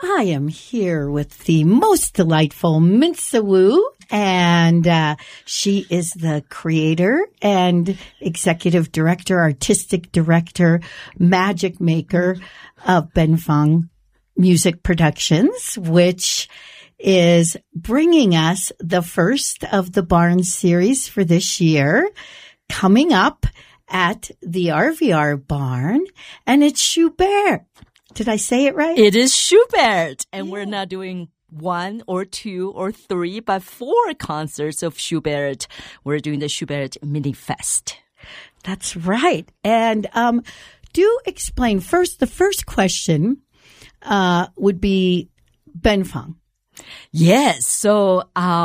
I am here with the most delightful Minsa Wu, and she is the creator and executive director, artistic director, magic maker of Benfeng Music Productions, which is bringing us the first of the Barnes series for this year, coming up at the RVR Barn, and it's Schubert. Did I say it right? It is Schubert, and we're not doing 1 or 2 or 3, but 4 concerts of Schubert. We're doing the Schubert Mini Fest. That's right. And do explain first. The first question would be Benfeng. Yes. So,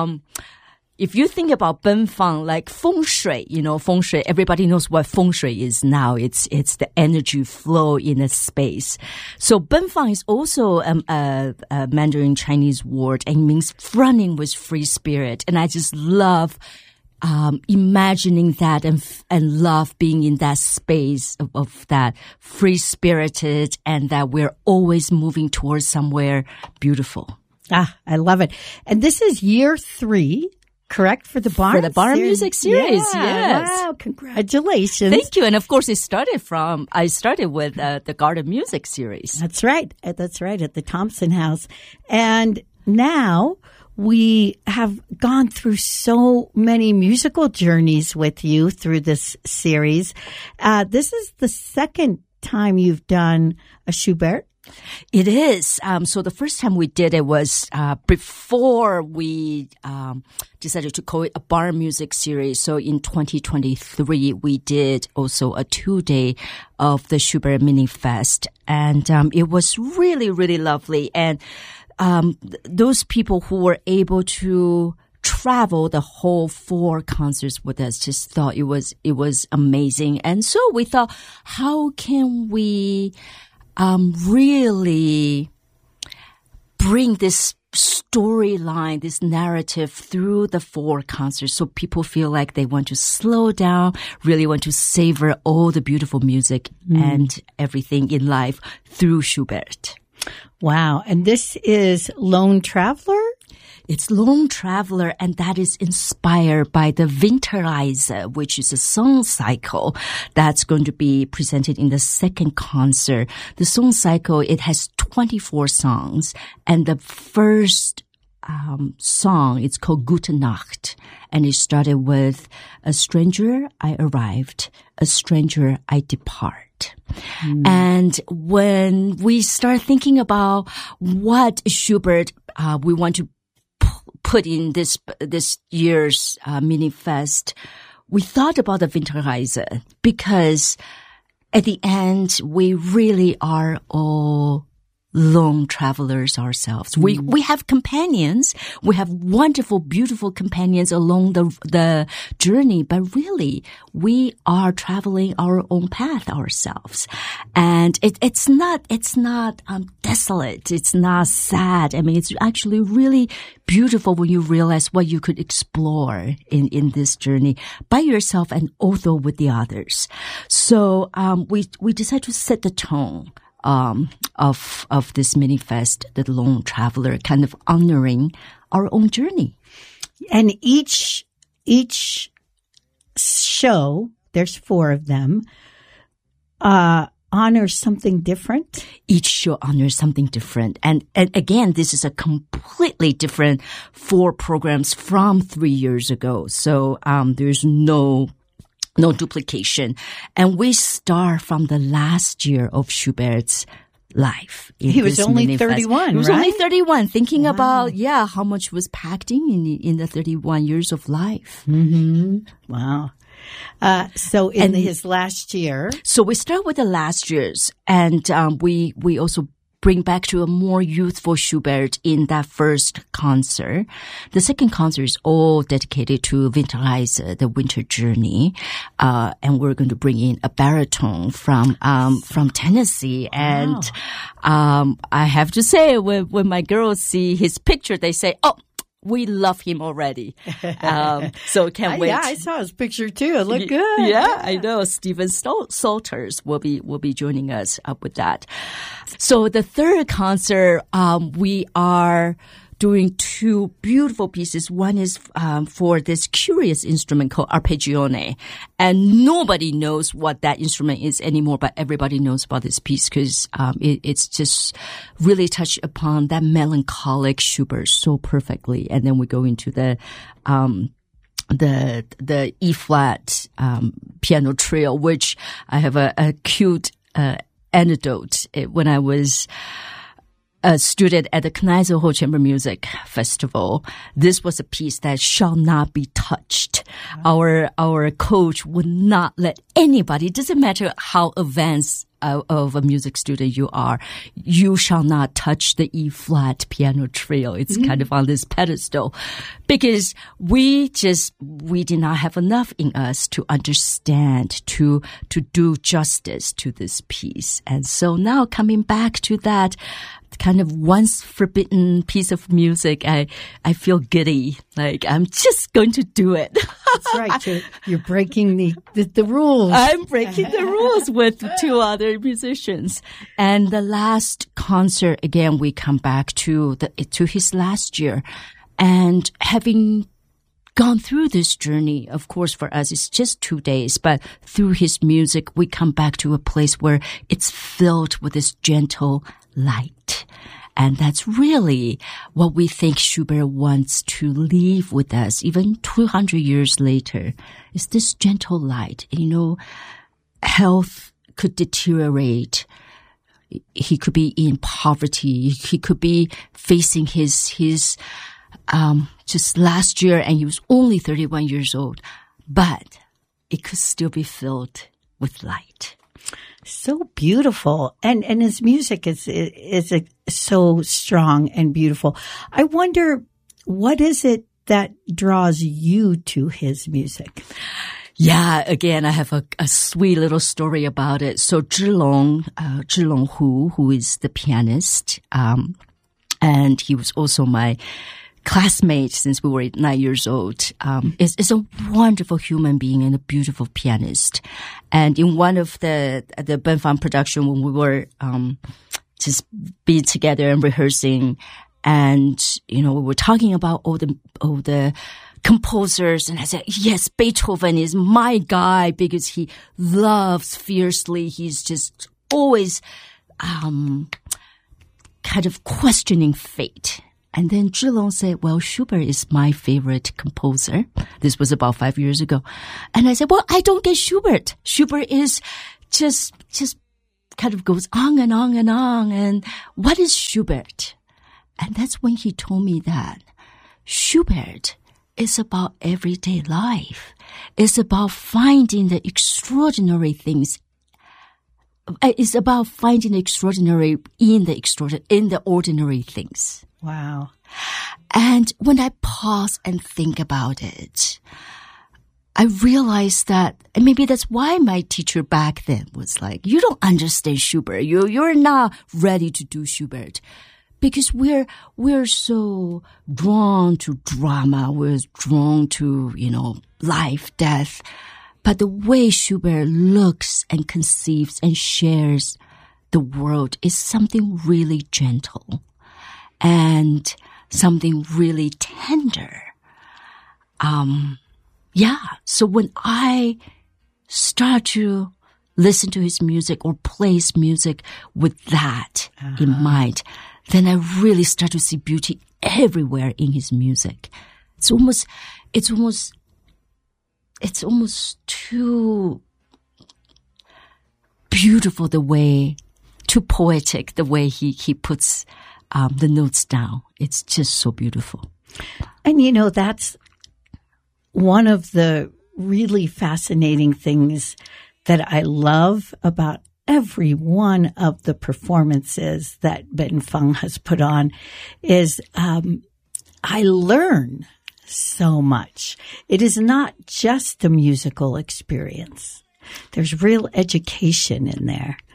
if you think about Benfeng, like feng shui, feng shui, everybody knows what feng shui is now. It's the energy flow in a space. So Benfeng is also a Mandarin Chinese word and means running with free spirit. And I just love imagining that and love being in that space of that free spirited and that we're always moving towards somewhere beautiful. I love it. And this is year 3, correct, for the Barn? For the Barn Music Series, yes. Wow, congratulations. Thank you. And of course, I started with the Garden Music Series. That's right. That's right, at the Thompson House. And now we have gone through so many musical journeys with you through this series. This is the second time you've done a Schubert. It is. So the first time we did it was before we decided to call it a Barn Music Series. So in 2023, we did also a 2-day of the Schubert Mini Fest. And it was really, really lovely. And those people who were able to travel the whole 4 concerts with us just thought it was amazing. And so we thought, how can we really bring this storyline, this narrative through the 4 concerts so people feel like they want to slow down, really want to savor all the beautiful music and everything in life through Schubert. Wow. And this is Lone Traveler? It's Lone Traveler, and that is inspired by the Winterreise, which is a song cycle that's going to be presented in the second concert. The song cycle, it has 24 songs, and the first song, it's called Gute Nacht, and it started with a stranger I arrived, a stranger I depart. And when we start thinking about what Schubert we want to put in this year's mini fest, we thought about the Winterreise because at the end we really are all lone travelers ourselves. We have companions. We have wonderful, beautiful companions along the journey, but really we are traveling our own path ourselves. And it's not desolate. It's not sad. I mean, it's actually really beautiful when you realize what you could explore in this journey by yourself and also with the others. So, we decided to set the tone of this mini fest, the Lone Traveler, kind of honoring our own journey. And each show, there's 4 of them, honors something different. Each show honors something different. And again, this is a completely different 4 programs from 3 years ago. So, there's no duplication. And we start from the last year of Schubert's life. He was only 31, He was right? only 31, thinking about, how much was packed in the 31 years of life. Mm-hmm. Wow. So in his last year. So we start with the last years, and we also bring back to a more youthful Schubert in that first concert. The second concert is all dedicated to Winterreise, the winter journey. And we're going to bring in a baritone from Tennessee. Wow. And, I have to say, when my girls see his picture, they say, oh, we love him already. So can't wait. Yeah, I saw his picture too. It looked good. Yeah, I know. Stephen Salters will be joining us up with that. So the third concert, we are doing two beautiful pieces. One is for this curious instrument called arpeggione. And nobody knows what that instrument is anymore, but everybody knows about this piece because it's just really touched upon that melancholic Schubert so perfectly. And then we go into the E-flat piano trio, which I have a cute anecdote. When I was a student at the Kneiselhof Chamber Music Festival, this was a piece that shall not be touched. Our coach would not let anybody, it doesn't matter how advanced of a music student you are, you shall not touch the E-flat piano trio. It's kind of on this pedestal because we did not have enough in us to understand, to do justice to this piece. And so now coming back to that kind of once forbidden piece of music, I feel giddy. Like I'm just going to do it. That's right. You're breaking the rules. I'm breaking the rules with two other musicians. And the last concert, again, we come back to his last year. And having gone through this journey, of course, for us, it's just 2 days, but through his music, we come back to a place where it's filled with this gentle light. And that's really what we think Schubert wants to leave with us, even 200 years later, is this gentle light. You know, health could deteriorate. He could be in poverty. He could be facing his just last year, and he was only 31 years old, but it could still be filled with light. So beautiful. And his music is so strong and beautiful. I wonder, what is it that draws you to his music? Yeah, again, I have a sweet little story about it. So Zhilong Hu, who is the pianist, and he was also my classmate since we were 9 years old, is a wonderful human being and a beautiful pianist. And in one of the Benfang production, when we were just being together and rehearsing, and we were talking about all the composers, and I said, yes, Beethoven is my guy because he loves fiercely. He's just always kind of questioning fate. And then Zhilong said, well, Schubert is my favorite composer. This was about 5 years ago. And I said, well, I don't get Schubert. Schubert is just kind of goes on and on and on. And what is Schubert? And that's when he told me that Schubert is about everyday life. It's about finding the extraordinary things. It's about finding the extraordinary in the ordinary things. Wow. And when I pause and think about it, I realized that, and maybe that's why my teacher back then was like, you don't understand Schubert. You're not ready to do Schubert. Because we're so drawn to drama. We're drawn to, life, death. But the way Schubert looks and conceives and shares the world is something really gentle and something really tender. So when I start to listen to his music or play his music with that in mind, then I really start to see beauty everywhere in his music. It's almost too beautiful too poetic the way he puts the notes down. It's just so beautiful. And that's one of the really fascinating things that I love about every one of the performances that Benfang has put on is I learn so much. It is not just a musical experience. There's real education in there.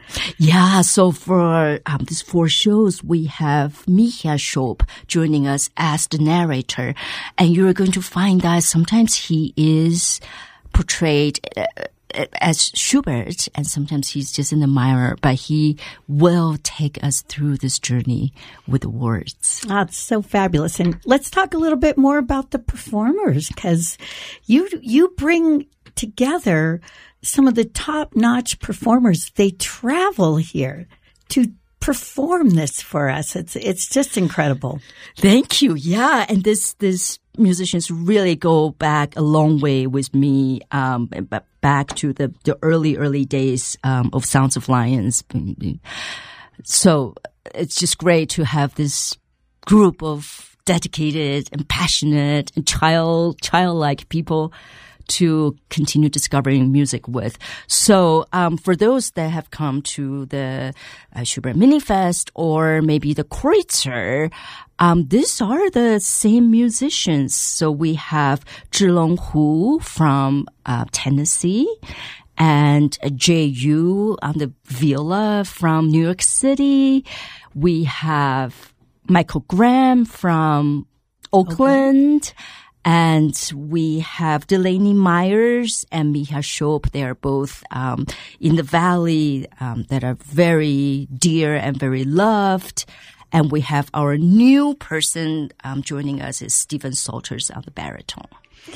Yeah, so for these 4 shows, we have Micha Schoop joining us as the narrator. And you're going to find that sometimes he is portrayed as Schubert, and sometimes he's just in the mirror, but he will take us through this journey with the words. Oh, it's so fabulous. And let's talk a little bit more about the performers, because you bring together some of the top-notch performers. They travel here to perform this for us. It's just incredible. Thank you. Yeah, and this musicians really go back a long way with me, back to the early days of Sounds of Lions. So it's just great to have this group of dedicated and passionate and childlike people to continue discovering music with. So for those that have come to the Schubert Mini Fest or maybe the Kreutzer, these are the same musicians. So we have Zhilong Hu from Tennessee, and Jay Yu on the viola from New York City. We have Michael Graham from Oakland. And we have Delaney Myers and Micha Schoop. They are both in the Valley that are very dear and very loved. And we have our new person joining us is Stephen Salters on the baritone.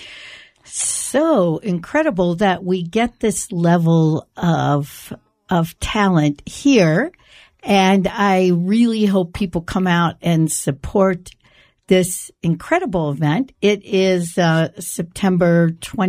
So incredible that we get this level of talent here. And I really hope people come out and support this incredible event. It is September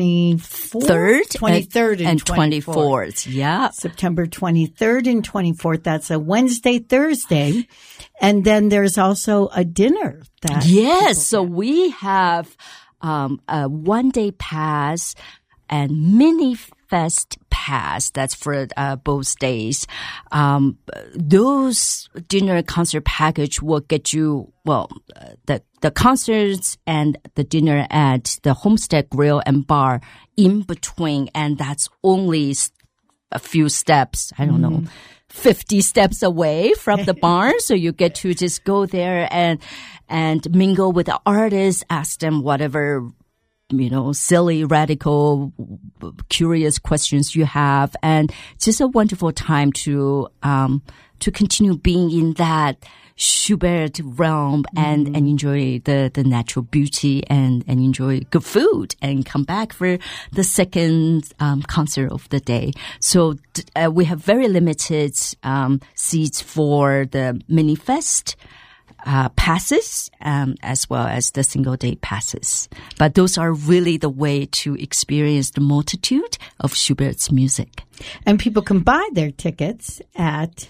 23rd and 24th. Yeah. September 23rd and 24th. That's a Wednesday, Thursday. And then there's also a dinner. Yes. So we have a 1-day pass and mini fest pass. That's for both days. Those dinner concert package will get you, the concerts and the dinner at the Homestead Grill and Bar in between. And that's only a few steps. I don't know. 50 steps away from the barn. So you get to just go there and mingle with the artists, ask them whatever, silly, radical, curious questions you have. And just a wonderful time to continue being in that Schubert realm and enjoy the natural beauty and enjoy good food and come back for the second concert of the day. So we have very limited seats for the mini fest passes as well as the single day passes. But those are really the way to experience the multitude of Schubert's music. And people can buy their tickets at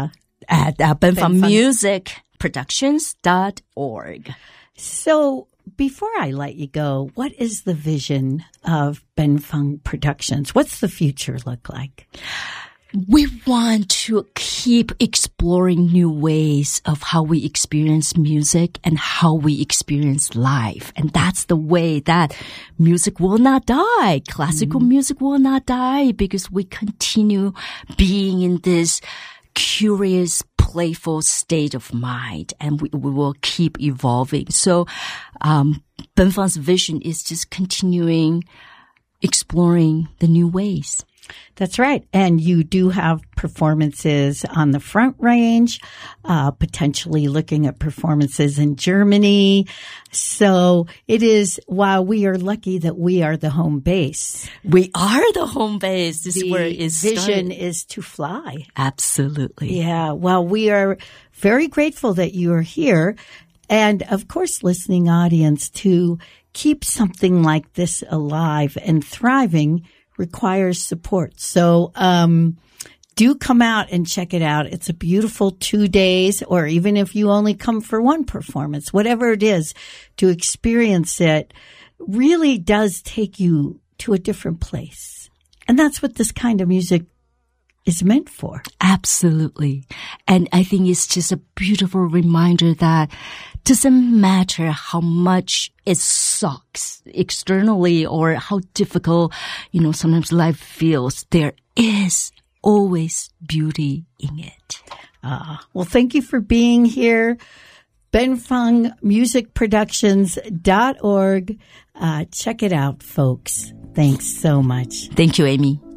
benfangmusicproductions.org. So before I let you go, what is the vision of Benfang Productions? What's the future look like? We want to keep exploring new ways of how we experience music and how we experience life. And that's the way that music will not die. Classical music will not die because we continue being in this curious, playful state of mind, and we will keep evolving. So, Benfang's vision is just continuing exploring the new ways. That's right. And you do have performances on the Front Range, potentially looking at performances in Germany. So it is, while we are lucky that we are the home base. We are the home base. This is where it is vision started. is to fly. Absolutely. Yeah. Well, we are very grateful that you are here. And of course, listening audience, to keep something like this alive and thriving requires support. So, do come out and check it out. It's a beautiful 2 days, or even if you only come for one performance, whatever it is, to experience it really does take you to a different place. And that's what this kind of music is meant for. Absolutely. And I think it's just a beautiful reminder that doesn't matter how much it sucks externally or how difficult, sometimes life feels, there is always beauty in it. Well, thank you for being here. benfangmusicproductions.org. Check it out, folks. Thanks so much. Thank you, Amy.